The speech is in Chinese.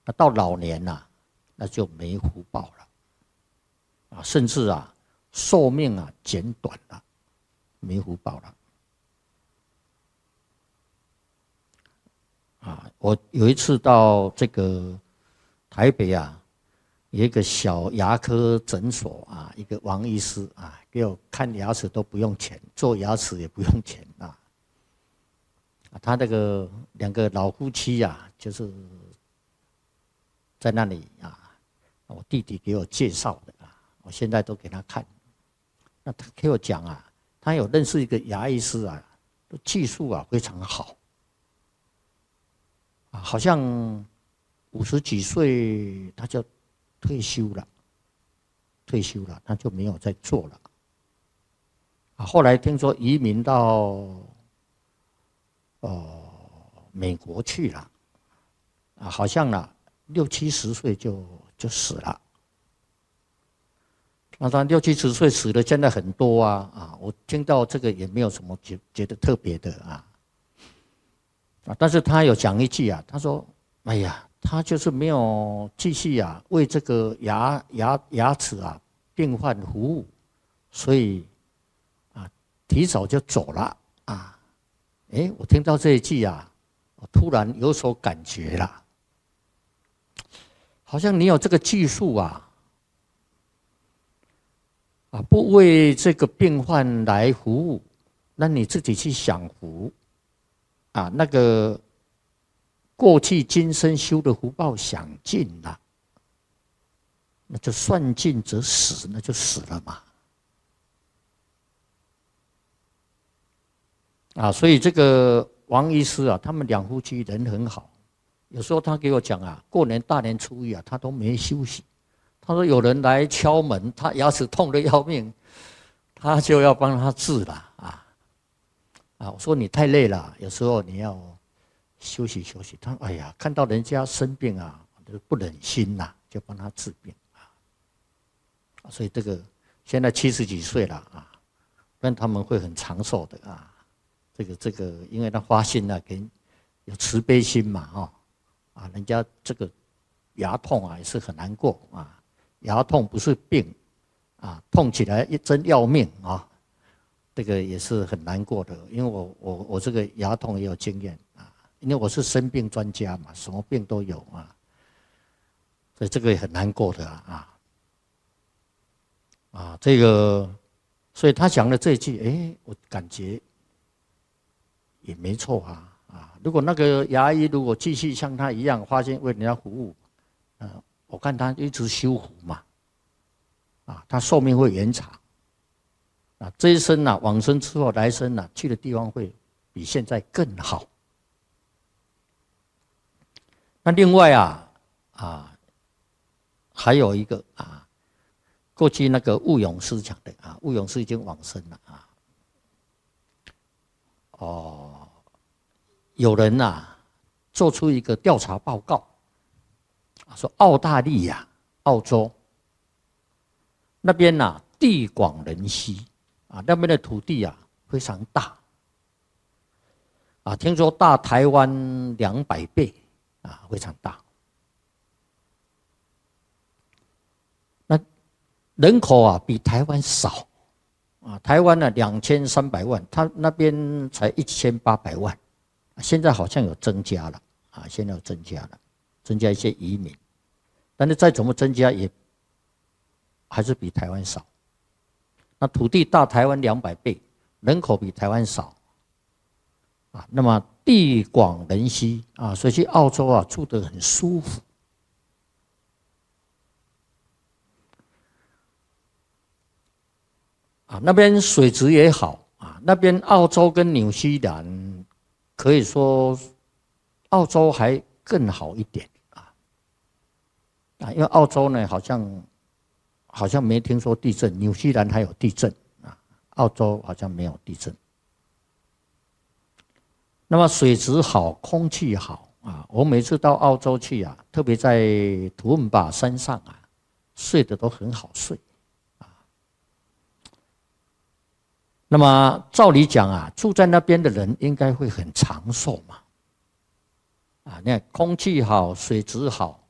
那到老年那就没福报了甚至寿命减短了，没福报了我有一次到这个台北有一个小牙科诊所一个王医师给我看牙齿都不用钱，做牙齿也不用钱他那个2个老夫妻就是在那里我弟弟给我介绍的我现在都给他看。那他给我讲他有认识一个牙医师技术非常好好像50几岁他就退休了，他就没有再做了后来听说移民到美国去了好像60、70岁就死了。那他60、70岁死的现在很多我听到这个也没有什么觉得特别的但是他有讲一句他说：“哎呀，他就是没有继续为这个牙齿病患服务，所以提早就走了我听到这一句我突然有所感觉了，好像你有这个技术不为这个病患来服务，那你自己去享福那个过去今生修的福报享尽了，那就算尽则死，那就死了嘛所以这个王医师他们2夫妻人很好，有时候他给我讲过年大年初一他都没休息。他说有人来敲门，他牙齿痛得要命，他就要帮他治了我说你太累了，有时候你要休息休息。他哎呀，看到人家生病就不忍心就帮他治病所以这个现在70几岁了但他们会很长寿的这个，因为他发心给有慈悲心嘛人家这个牙痛也是很难过牙痛不是病痛起来真要命这个也是很难过的。因为我这个牙痛也有经验因为我是生病专家嘛，什么病都有所以这个也很难过的这个，所以他讲的这一句我感觉也没错如果那个牙医如果继续像他一样发心为人家服务我看他一直修福嘛他寿命会延长这一生往生之后来生去的地方会比现在更好。那另外还有一个过去那个悟永师讲的悟永师已经往生了有人做出一个调查报告说澳大利亚、澳洲那边地广人稀那边的土地非常大听说大台湾200倍非常大。那人口比台湾少台湾2300万，他那边才1800万现在好像有增加了现在有增加了，增加一些移民，但是再怎么增加也还是比台湾少。那土地大台湾200倍，人口比台湾少那么地广人稀所以去澳洲住得很舒服那边水质也好那边澳洲跟纽西兰可以说澳洲还更好一点因为澳洲呢好像没听说地震，纽西兰还有地震澳洲好像没有地震。那么水质好，空气好我每次到澳洲去特别在图恩巴山上睡得都很好睡那么照理讲住在那边的人应该会很长寿嘛你看空气好，水质好